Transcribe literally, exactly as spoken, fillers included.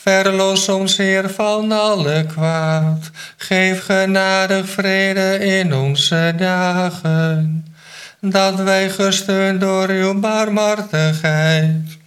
Verlos ons, Heer, van alle kwaad. Geef genadig vrede in onze dagen. Dat wij gesteund door uw barmhartigheid